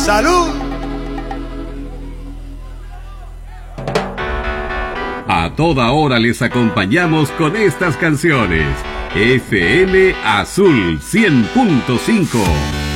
¡Salud! A toda hora les acompañamos con estas canciones. FM Azul 100.5.